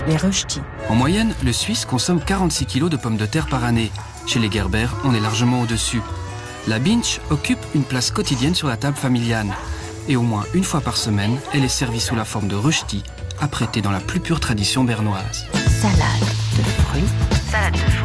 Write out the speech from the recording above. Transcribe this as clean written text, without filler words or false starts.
les rösti. En moyenne, le Suisse consomme 46 kg de pommes de terre par année. Chez les Gerber, on est largement au-dessus. La Binch occupe une place quotidienne sur la table familiale. Et au moins une fois par semaine, elle est servie sous la forme de rösti, apprêtée dans la plus pure tradition bernoise. Salade de fruits.